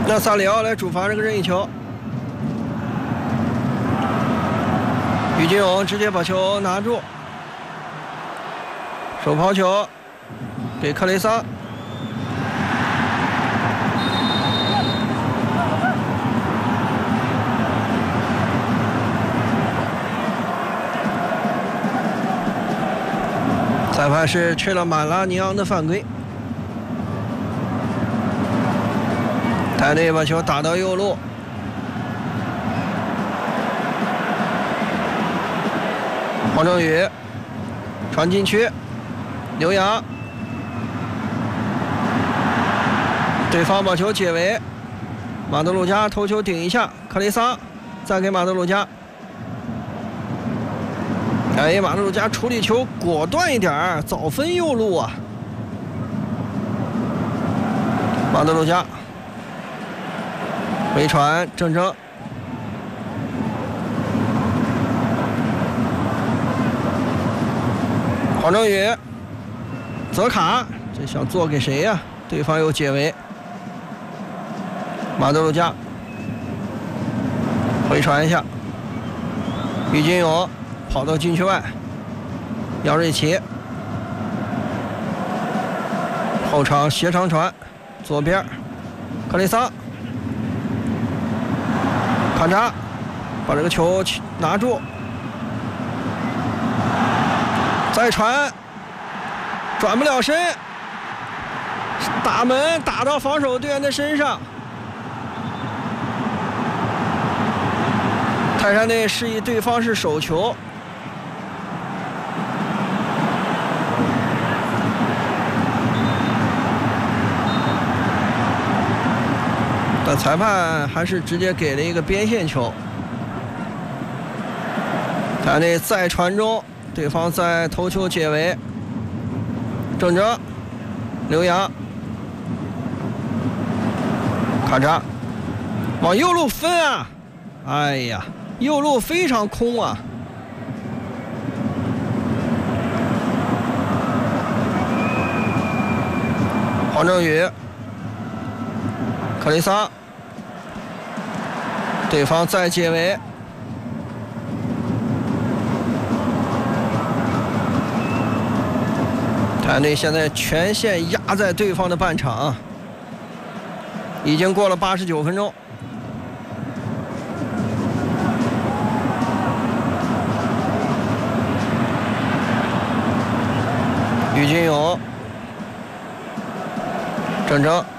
那萨里奥来主罚这个任意球，于金勇直接把球拿住，手抛球给克雷萨。裁判是吹了马拉尼昂的犯规。泰内把球打到右路，黄正宇传禁区，刘洋，对方把球解围，马德鲁加头球顶一下，克雷萨再给马德鲁加。哎，马德鲁加处理球果断一点，早分右路啊！马德鲁加回传郑铮，黄正宇，泽卡，这想做给谁呀？对方又解围，马德鲁加回传一下，于金勇跑到禁区外，杨瑞奇后场斜长传，左边克雷萨。卡扎把这个球拿住，再传，转不了身，打门打到防守队员的身上。泰山队示意对方是手球。但裁判还是直接给了一个边线球。他那再传中，对方在头球解围，郑铮、刘洋、卡扎往右路分啊！哎呀，右路非常空啊！黄正宇。克雷萨，对方再解围，泰内现在全线压在对方的半场，已经过了89分钟。于金勇，郑铮。